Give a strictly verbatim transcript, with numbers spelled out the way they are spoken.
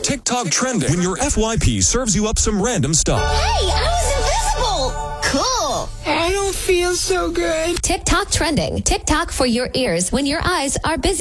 TikTok trending when your F Y P serves you up some random stuff. Hey, I was invisible! Cool! I don't feel so good. TikTok trending. TikTok for your ears when your eyes are busy.